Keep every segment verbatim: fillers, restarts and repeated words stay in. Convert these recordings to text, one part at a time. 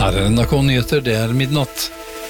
Her er N R K Nyheter, det er midnatt.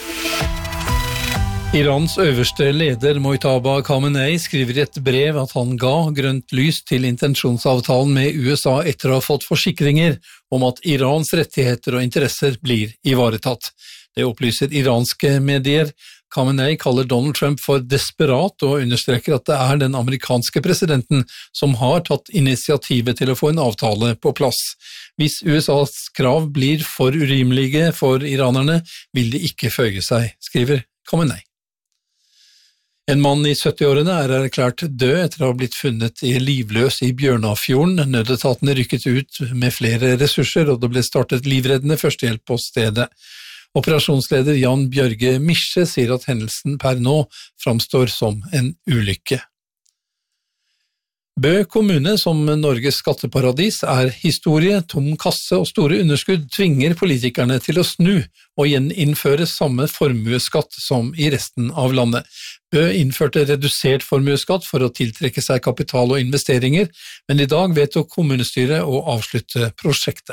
Irans øverste leder Mojtaba Khamenei skriver i et brev at han ga grønt lys til intensjonsavtalen med U S A etter å ha fått forsikringer om at Irans rettigheter og interesser blir ivaretatt. Det opplyser iranske medier. Khamenei kaller Donald Trump for desperat og understreker at det er den amerikanske presidenten som har tatt initiativet til å få en avtale på plass. Hvis U S A's krav blir for urimelige for iranerne, vil de ikke føye seg, skriver Khamenei. En mann i sytti-årene er erklært død etter å ha blitt funnet i livløs i Bjørnafjorden. Nødetatene rykket ut med flere ressurser, og det ble startet livreddende førstehjelp på stedet. Operasjonsleder Jan Bjørge Mische sier at hendelsen per nå framstår som en ulykke. Bø kommune, som Norges skatteparadis, er historie, tom kasse og store underskudd tvinger politikerne til å snu og gjeninnføre samme formueskatt som i resten av landet. Bø innførte redusert formueskatt for å tiltrekke seg kapital og investeringer, men i dag vedtok kommunestyret å avslutte prosjektet.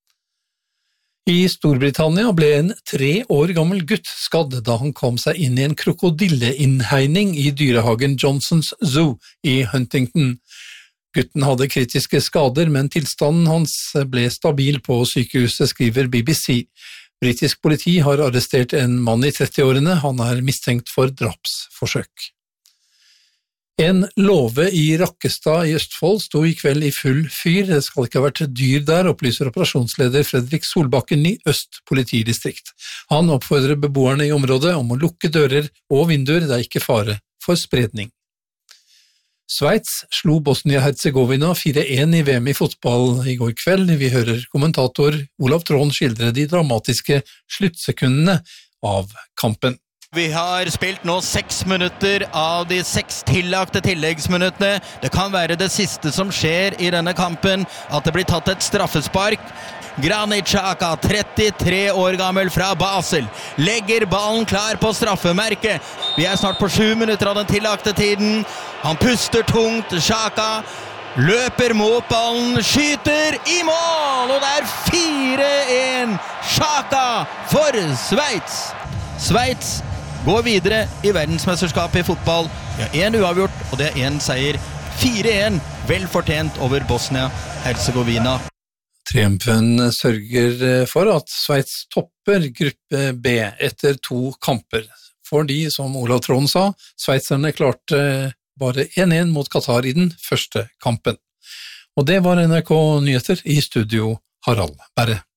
I Storbritannia ble en tre år gammel gutt skadd da han kom seg inn i en krokodilleinnhegning i dyrehagen Johnson's Zoo i Huntington. Gutten hadde kritiske skader, men tilstanden hans ble stabil på sykehuset, skriver B B C. Britisk politi har arrestert en mann i trettiårene, han er mistenkt for drapsforsøk. En låve i Rakkestad i Østfold sto i kveld i full fyr. Det skal ikke ha vært dyr der, opplyser operasjonsleder Fredrik Solbakken i Øst politidistrikt. Han oppfordrer beboerne i området om å lukke dører og vinduer, det er ikke fare for spredning. Sveits slo Bosnia-Herzegovina fire én i V M i fotball i går kveld. Vi hører kommentator Olav Trond skildre de dramatiske sluttsekundene av kampen. Vi har spilt nå seks minutter av de seks tillagte tilleggsminuttene. Det kan være det siste som skjer i denne kampen, at det blir tatt et straffespark. Granit Xhaka, trettitre år gammel fra Basel, legger ballen klar på straffemerket. Vi er snart på sju minutter av den tillagte tiden. Han puster tungt, Xhaka løper mot ballen, skyter i mål, og det er fire én Xhaka for Sveits. Sveits går videre i verdensmesterskapet i fotball. Vi har én uavgjort, og det er én seier. fire én, vel fortjent over Bosnia-Herzegovina. Triumfen sørger for at Sveits topper gruppe B etter to kamper. Fordi, som Olav Trond sa, sveitserne klarte bare én én mot Qatar i den første kampen. Og det var N R K Nyheter, i studio Harald Berre.